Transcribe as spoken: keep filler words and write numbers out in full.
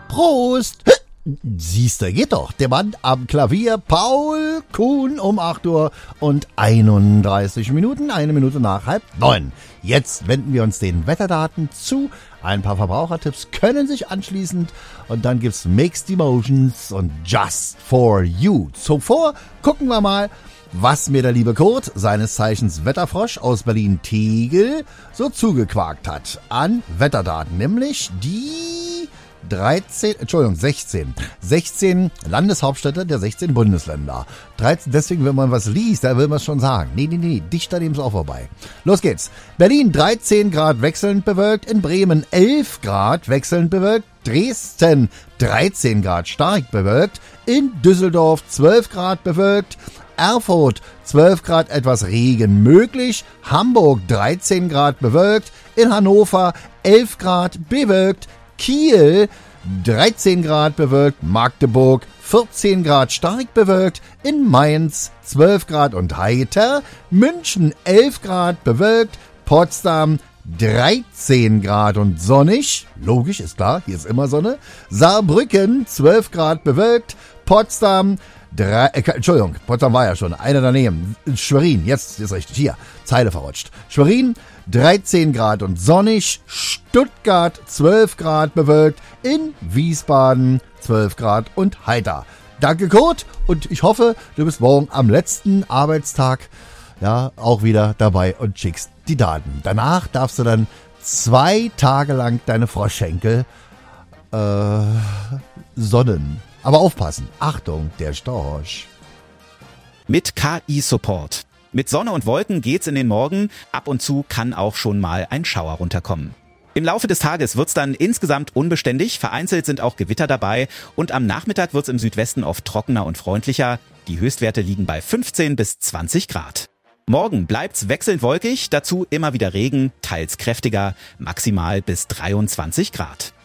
Prost! Siehste, geht doch. Der Mann am Klavier, Paul Kuhn, um acht Uhr und einunddreißig Minuten, eine Minute nach halb neun. Jetzt wenden wir uns den Wetterdaten zu. Ein paar Verbrauchertipps können sich anschließend und dann gibt's Mixed Emotions und Just for You. Zuvor gucken wir mal, was mir der liebe Kurt, seines Zeichens Wetterfrosch aus Berlin-Tegel, so zugequakt hat an Wetterdaten, nämlich die dreizehn, Entschuldigung, sechzehn. sechzehn Landeshauptstädte der sechzehn Bundesländer. dreizehn, deswegen, wenn man was liest, da will man es schon sagen. Nee, nee, nee, dicht daneben ist auch vorbei. Los geht's. Berlin dreizehn Grad wechselnd bewölkt, in Bremen elf Grad wechselnd bewölkt, Dresden dreizehn Grad stark bewölkt, in Düsseldorf zwölf Grad bewölkt, Erfurt zwölf Grad etwas Regen möglich, Hamburg dreizehn Grad bewölkt, in Hannover elf Grad bewölkt, Kiel dreizehn Grad bewölkt, Magdeburg vierzehn Grad stark bewölkt, in Mainz zwölf Grad und heiter, München elf Grad bewölkt, Potsdam dreizehn Grad und sonnig, logisch, ist klar, hier ist immer Sonne, Saarbrücken zwölf Grad bewölkt, Potsdam Drei, äh, Entschuldigung, Potsdam war ja schon, einer daneben. Schwerin, jetzt ist richtig, hier, Zeile verrutscht. Schwerin, dreizehn Grad und sonnig, Stuttgart, zwölf Grad bewölkt, in Wiesbaden, zwölf Grad und heiter. Danke, Kurt, und ich hoffe, du bist morgen am letzten Arbeitstag ja auch wieder dabei und schickst die Daten. Danach darfst du dann zwei Tage lang deine Froschschenkel äh, sonnen. Aber aufpassen, Achtung, der Storch. Mit K I-Support. Mit Sonne und Wolken geht's in den Morgen. Ab und zu kann auch schon mal ein Schauer runterkommen. Im Laufe des Tages wird's dann insgesamt unbeständig. Vereinzelt sind auch Gewitter dabei. Und am Nachmittag wird's im Südwesten oft trockener und freundlicher. Die Höchstwerte liegen bei fünfzehn bis zwanzig Grad. Morgen bleibt's wechselnd wolkig, dazu immer wieder Regen, teils kräftiger, maximal bis dreiundzwanzig Grad.